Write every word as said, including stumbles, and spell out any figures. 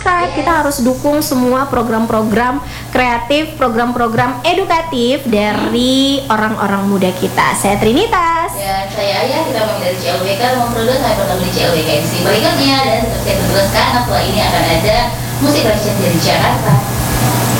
subscribe, kita harus dukung semua program-program kreatif, program-program edukatif dari orang-orang muda kita. Saya Trinitas. Dan saya Ayah, kita memang dari C L B K, memproduksi saya bertemu di C L B K M C berikutnya. Dan tetap saya teruskan, setelah ini akan ada musik version dari Jakarta.